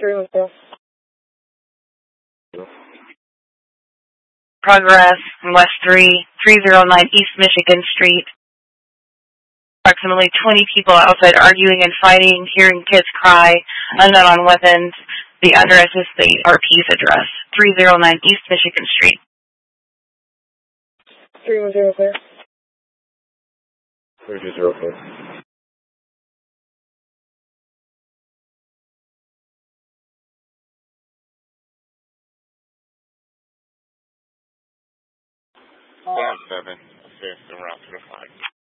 310. Progress, West 309 East Michigan Street. Approximately 20 people outside arguing and fighting, hearing kids cry, unknown on weapons. The address is the RP's address, 309 East Michigan Street. 310 clear. 320 clear. Down 7, assist en route to the 5.